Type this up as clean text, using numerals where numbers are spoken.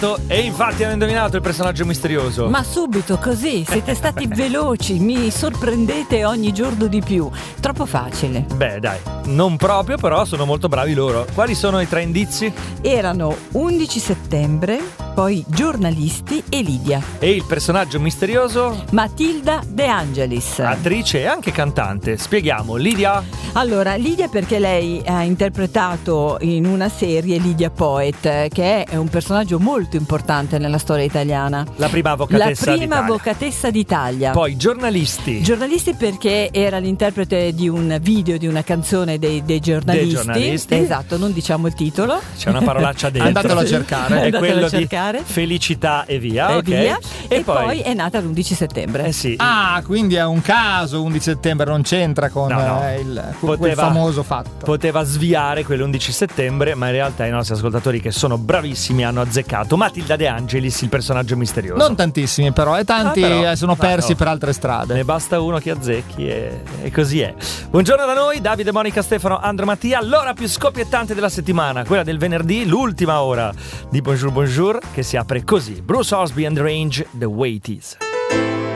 esatto, e infatti hanno indovinato il personaggio misterioso. Ma subito, così, siete stati veloci, mi sorprendete ogni giorno di più. Troppo facile. Beh, dai, non proprio, però sono molto bravi loro. Quali sono i 3 indizi? Erano 11 settembre, poi giornalisti e Lidia. E il personaggio misterioso? Matilda De Angelis. Attrice e anche cantante. Spieghiamo, Lidia? Allora, Lidia perché lei ha interpretato in una serie Lidia Poet, che è un personaggio molto importante nella storia italiana. La prima avvocatessa d'Italia. Avvocatessa d'Italia. Poi giornalisti. Giornalisti perché era l'interprete di un video, di una canzone dei giornalisti. Dei giornalisti. Esatto, non diciamo il titolo. C'è una parolaccia dentro. Andatelo a cercare. È quello di cercare. felicità e via. E ok. via. E poi è nata l'11 settembre. Eh sì. Ah, quindi è un caso 11 settembre, non c'entra con No. quel famoso fatto. Poteva sviare quell'11 settembre, ma in realtà i nostri ascoltatori, che sono bravissimi, hanno azzeccato Matilda De Angelis, il personaggio misterioso. Non tantissimi però, e tanti però, sono persi no. per altre strade. Ne basta uno che azzecchi e così è. Buongiorno da noi, Davide, Monica, Stefano, Andro, Mattia. L'ora più scoppiettante della settimana, quella del venerdì, l'ultima ora di Bonjour Bonjour, che si apre così. Bruce Osby and the Range, The Way It Is.